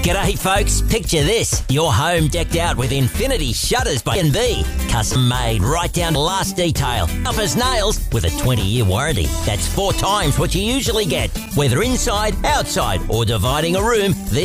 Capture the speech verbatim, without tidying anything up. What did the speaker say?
G'day folks, picture this. Your home decked out with Infinity Shutters by N B. Custom made right down to last detail. Tough as nails with a twenty year warranty. That's four times what you usually get. Whether inside, outside or dividing a room,